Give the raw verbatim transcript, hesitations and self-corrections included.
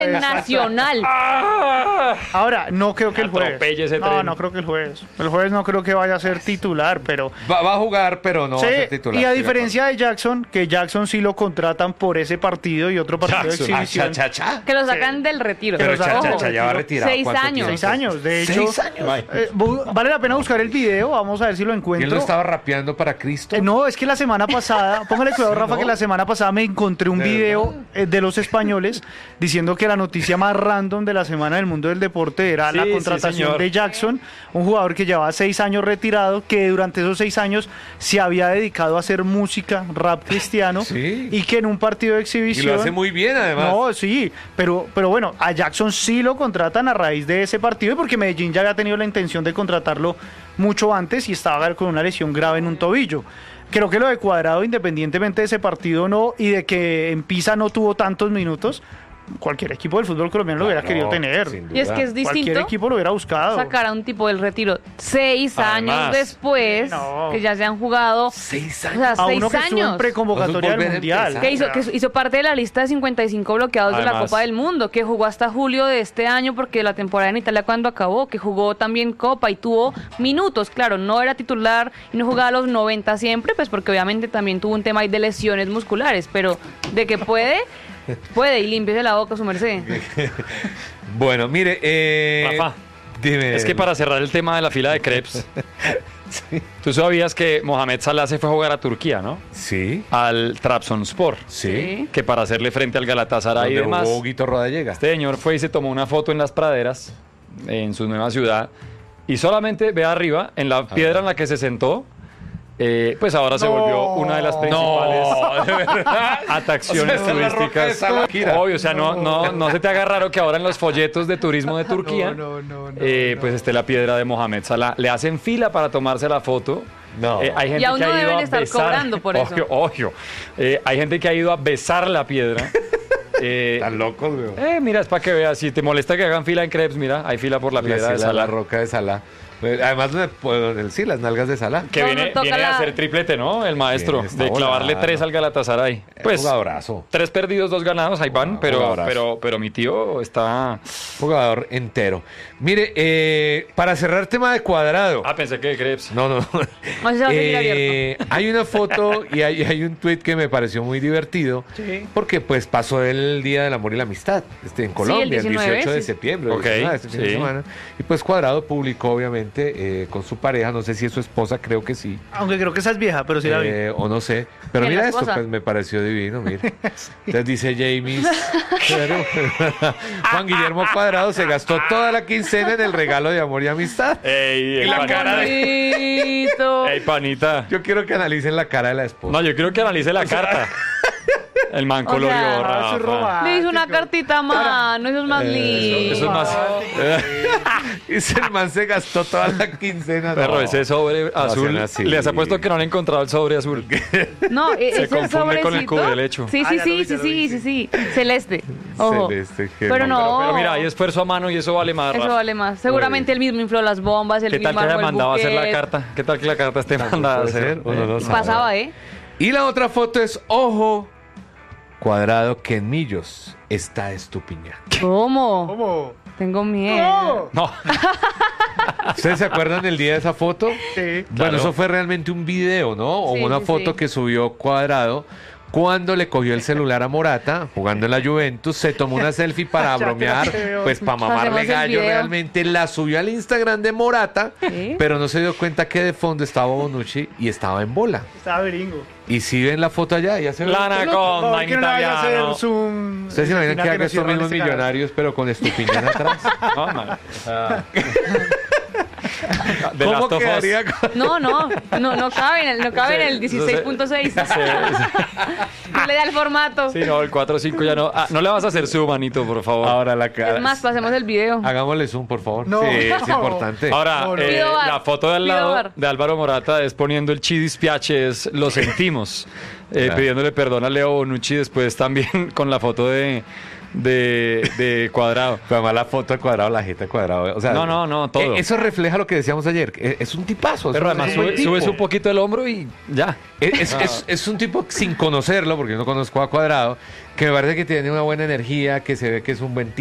Nacional. Ahora, no creo que el jueves. Atropelle ese No, tren. no creo que el jueves. El jueves no creo que vaya a ser titular, pero... Va, va a jugar, pero no Sí, va a ser titular. y a estoy de diferencia de Jackson, que Jackson sí lo contratan por ese partido y otro partido Jackson. de acuerdo. Ah, exhibición. cha, cha, cha. Que lo sacan del retiro. Pero Ojo. cha, cha, cha ya va retirado. Seis ¿Cuánto años. tiempo? Seis años, de hecho. ¿Seis años? eh, bu- vale la pena buscar el video, vamos a ver si lo ¿Quién encuentro. lo estaba rapeando para Cristo? Eh, no, es que la semana pasada, póngale cuidado, Sí, Rafa, ¿no? que la semana pasada me encontré un ¿De video eh, de los españoles diciendo que la noticia más random de la semana del mundo del deporte era Sí, la sí, contratación señor. de Jackson, un jugador que llevaba seis años retirado, que durante esos seis años se había dedicado a hacer música, rap cristiano, Sí. y que en un partido de Y exhibición... lo hace muy bien, además. No, sí, pero, pero bueno, a Jackson sí lo contratan a raíz de ese partido y porque Medellín ya había tenido la intención de contratarlo mucho antes y estaba con una lesión grave en un tobillo. Creo que lo de Cuadrado, independientemente de ese partido no y de que en Pisa no tuvo tantos minutos, cualquier equipo del fútbol colombiano lo hubiera Claro, querido tener. sin Y es duda. que es Cualquier distinto equipo lo hubiera buscado. sacar a un tipo del retiro seis Además. años después, No. que ya se han jugado, Seis o años. sea, A seis uno que estuvo en años. preconvocatoria Nosotros del volver a Mundial. empezar. Que hizo, que hizo parte de la lista de cincuenta y cinco bloqueados de la Además. Copa del Mundo, que jugó hasta julio de este año porque la temporada en Italia cuando acabó, que jugó también Copa y tuvo minutos, claro, no era titular y no jugaba a los noventa siempre, pues porque obviamente también tuvo un tema ahí de lesiones musculares, pero de que puede, puede y límpiese la boca su merced. Bueno, mire, eh, Rafa, dime. Es que para cerrar el tema de la fila de crepes, tú sabías que Mohamed Salah se fue a jugar a Turquía, ¿no? Sí, Al Trabzonspor. sí. Que para hacerle frente al Galatasaray y Donde demás. jugó Huguito Rodallega. Este señor fue y se tomó una foto en las praderas, en su nueva ciudad, y solamente ve arriba, en la piedra en la que se sentó, eh, pues ahora se No. volvió una de las principales No, de verdad. atracciones O sea, esa es la roca de turísticas. Salaquira. Obvio, o sea, no, no, no se te haga raro que ahora en los folletos de turismo de Turquía, No, no, no, eh, no. pues esté la piedra de Mohamed Salah. Le hacen fila para tomarse la foto. No. Eh, hay gente Y aún que no ha ido deben a estar besar, cobrando por eso. Obvio, obvio. Eh, hay gente que ha ido a besar la piedra. Eh, Están locos, güey. eh, mira, es para que veas. Si te molesta que hagan fila en crepes, mira, hay fila por la La, piedra de la, Salah. la roca de Salah. Pues, además, me puedo decir, las nalgas de Salah. Que No, viene, no toca viene a la- hacer triplete, ¿no? El maestro. Bien, está De clavarle volado. tres al Galatasaray. Pues, Jugadorazo. tres perdidos, dos ganados, ahí van. Ah, Pero, jugadorazo. pero, pero mi tío está... Jugador entero. Mire, eh, para cerrar tema de Cuadrado. Ah, pensé que de crepes. No, no. No sé si va a seguir Eh, hay una foto y hay, hay un tweet que me pareció muy divertido. Sí. Porque pues pasó el Día del Amor y la Amistad este, en Colombia, el, diecinueve, dieciocho de sí. septiembre. Ok, diecinueve, este fin de sí. semana. Y pues Cuadrado publicó obviamente eh, con su pareja, no sé si es su esposa, creo que sí. Aunque creo que esa es vieja, pero sí la vi. Eh, o no sé. Pero ¿Quién, mira la esto, esposa? pues me pareció divino, mira. Entonces dice James. claro, Juan Guillermo Cuadrado se gastó toda la quincena en el regalo de amor y amistad. Ey, el la pan- cara de- Bonito. Ey, panita. Yo quiero que analicen la cara de la esposa. No, yo creo que analice la carta. El man O colorió, sea, Rafa. eso es romántico. Le hizo una cartita a mano, eso es más Eh, lindo. Eso es más... Ese el man se gastó toda la quincena. Perro, No. ese sobre azul. sean así. Les apuesto que no han encontrado el sobre azul. No, e- Se ese confunde con el sobrecito- cubrelecho. Sí, Ah, sí, ya lo sí, vi, sí, ya lo sí, vi, sí, sí. Celeste. Ojo. Celeste, qué Pero nombre. no. Pero mira, hay esfuerzo a mano y eso vale más, Eso Rafa. vale más. Seguramente él mismo infló las bombas, él ¿Qué tal mismo que haya armó el mandado a hacer la buquet. carta? ¿Qué tal que la carta esté mandada a puede hacer? ser, uno no sabe. Pasaba, ¿eh? Y la otra foto es, ojo, Cuadrado que en Millos está estupiñando. ¿Cómo? ¿Cómo? Tengo miedo. No. No, ¿Ustedes se acuerdan del día de esa foto? Sí. Bueno, Claro. eso fue realmente un video, ¿no? O Sí, una sí, foto sí. que subió Cuadrado cuando le cogió el celular a Morata jugando en la Juventus, se tomó una selfie para Ya te bromear, creo. pues para Hacemos mamarle el gallo video. realmente, la subió al Instagram de Morata, Sí. pero no se dio cuenta que de fondo estaba Bonucci y estaba en bola. Estaba gringo. Y si ven la foto allá, ya se ve. la el pelota. anaconda ¿Por en qué no vaya a italiano. hacer zoom? ¿Ustedes se imaginan que haga nos estos cierran mismos ese canal? millonarios, pero con estupiñán atrás? No, man. O sea, The ¿Cómo Last of Us. quedaría con- No, no, no, no cabe en el, no cabe en el dieciséis punto seis. Sí, sí. No le da el formato. Sí, no, el cuatro cinco ya no. Ah, no le vas a hacer su manito, por favor. Ahora la cara. Es más, pasemos el video. Hagámosle zoom, por favor. No. Sí, es No. importante. Ahora, No, no. eh, Pido bar, la foto de al pido lado bar. de Álvaro Morata es poniendo el chi dispiace, es lo sentimos, eh, Claro. pidiéndole perdón a Leo Bonucci, después también con la foto de, de, de Cuadrado. Pero además la foto de Cuadrado, la jeta de Cuadrado. O sea, No, no, no, todo. eh, Eso refleja lo que decíamos ayer. eh, Es un tipazo. Pero es un- además es un sube, tipo. subes un poquito el hombro y ya. Es, es- Ah. es- es un tipo sin conocerlo, porque yo no conozco a Cuadrado, que me parece que tiene una buena energía, que se ve que es un buen tipo.